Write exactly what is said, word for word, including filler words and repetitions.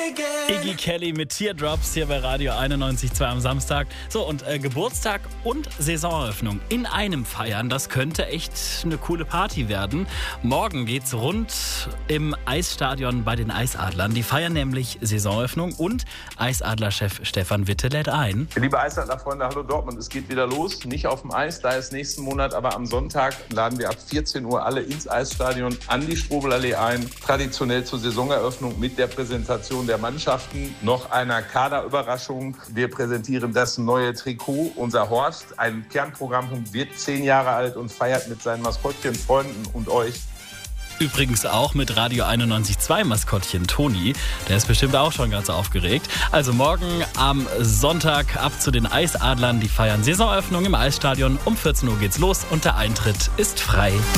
Iggy Kelly mit Teardrops hier bei Radio einundneunzig Komma zwei am Samstag. So, und äh, Geburtstag und Saisoneröffnung in einem feiern, das könnte echt eine coole Party werden. Morgen geht's rund im Eisstadion bei den Eisadlern. Die feiern nämlich Saisoneröffnung und Eisadlerchef Stefan Witte lädt ein. Liebe Eisadlerfreunde, hallo Dortmund, es geht wieder los. Nicht auf dem Eis, da ist nächsten Monat, aber am Sonntag laden wir ab vierzehn Uhr alle ins Eisstadion an die Strobelallee ein. Traditionell zur Saisoneröffnung mit der Präsentation der Mannschaften, noch einer Kaderüberraschung. Wir präsentieren das neue Trikot. Unser Horst, ein Kernprogramm, wird zehn Jahre alt und feiert mit seinen Maskottchen, Freunden und euch. Übrigens auch mit Radio einundneunzig Komma zwei Maskottchen Toni. Der ist bestimmt auch schon ganz aufgeregt. Also morgen am Sonntag ab zu den Eisadlern. Die feiern Saisoneröffnung im Eisstadion. Um vierzehn Uhr geht's los und der Eintritt ist frei.